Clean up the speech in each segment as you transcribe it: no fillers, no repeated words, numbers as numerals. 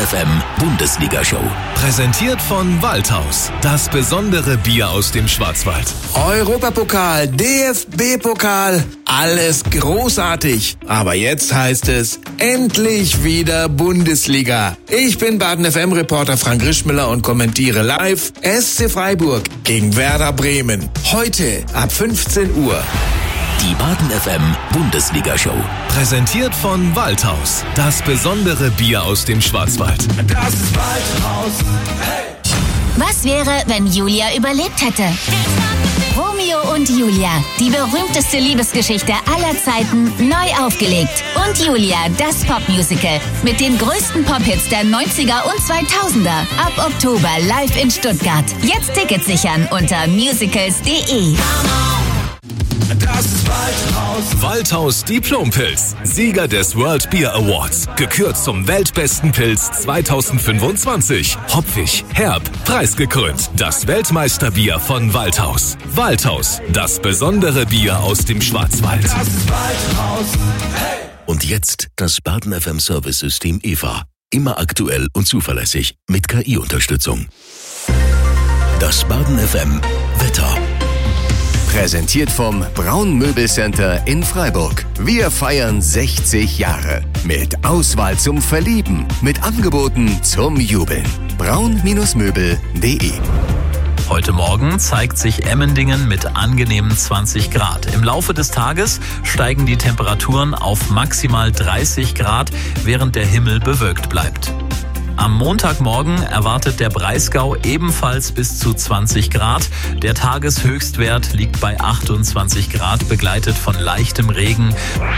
FM Bundesliga-Show. Präsentiert von Waldhaus. Das besondere Bier aus dem Schwarzwald. Europapokal, DFB-Pokal, alles großartig. Aber jetzt heißt es endlich wieder Bundesliga. Ich bin Baden-FM-Reporter Frank Rischmüller und kommentiere live SC Freiburg gegen Werder Bremen. Heute ab 15 Uhr. Die Baden-FM Bundesliga-Show. Präsentiert von Waldhaus. Das besondere Bier aus dem Schwarzwald. Das ist Waldhaus. Hey! Was wäre, wenn Julia überlebt hätte? Romeo und Julia, die berühmteste Liebesgeschichte aller Zeiten, neu aufgelegt. Und Julia, das Popmusical mit den größten Pop-Hits der 90er und 2000er. Ab Oktober live in Stuttgart. Jetzt Tickets sichern unter musicals.de. Das ist Waldhaus. Waldhaus Diplompilz. Sieger des World Beer Awards. Gekürt zum weltbesten Pilz 2025. Hopfig, herb, preisgekrönt. Das Weltmeisterbier von Waldhaus. Waldhaus, das besondere Bier aus dem Schwarzwald. Das ist Waldhaus. Hey! Und jetzt das Baden-FM Service-System EVA. Immer aktuell und zuverlässig mit KI-Unterstützung. Das Baden-FM Wetter. Präsentiert vom Braun Möbelcenter in Freiburg. Wir feiern 60 Jahre. Mit Auswahl zum Verlieben. Mit Angeboten zum Jubeln. braun-möbel.de. Heute Morgen zeigt sich Emmendingen mit angenehmen 20 Grad. Im Laufe des Tages steigen die Temperaturen auf maximal 30 Grad, während der Himmel bewölkt bleibt. Am Montagmorgen erwartet der Breisgau ebenfalls bis zu 20 Grad. Der Tageshöchstwert liegt bei 28 Grad, begleitet von leichtem Regen.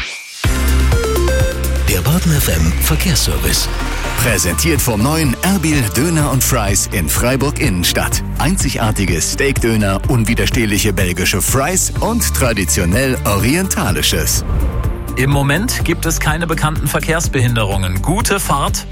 Der Baden-FM Verkehrsservice. Präsentiert vom neuen Erbil Döner und Fries in Freiburg Innenstadt. Einzigartiges Steakdöner, unwiderstehliche belgische Fries und traditionell orientalisches. Im Moment gibt es keine bekannten Verkehrsbehinderungen. Gute Fahrt.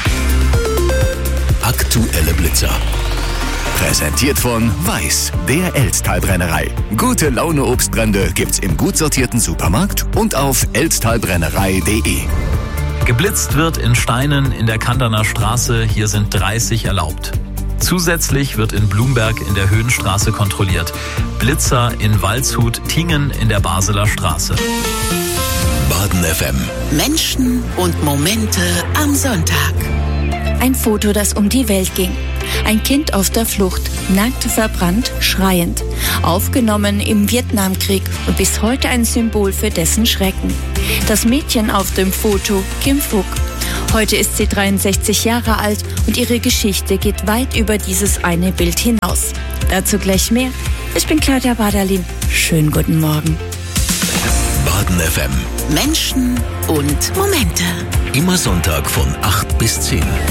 Aktuelle Blitzer. Präsentiert von Weiß, der Elztalbrennerei. Gute Laune Obstbrände gibt's im gut sortierten Supermarkt und auf elztalbrennerei.de. Geblitzt wird in Steinen in der Kanderner Straße. Hier sind 30 erlaubt. Zusätzlich wird in Blumberg in der Höhenstraße kontrolliert. Blitzer in Waldshut, Tingen in der Basler Straße. Baden-FM. Menschen und Momente am Sonntag. Ein Foto, das um die Welt ging. Ein Kind auf der Flucht, nackt, verbrannt, schreiend. Aufgenommen im Vietnamkrieg und bis heute ein Symbol für dessen Schrecken. Das Mädchen auf dem Foto, Kim Phuc. Heute ist sie 63 Jahre alt und ihre Geschichte geht weit über dieses eine Bild hinaus. Dazu gleich mehr. Ich bin Claudia Baderlin. Schönen guten Morgen. Baden-FM. Menschen und Momente. Immer Sonntag von 8 bis 10.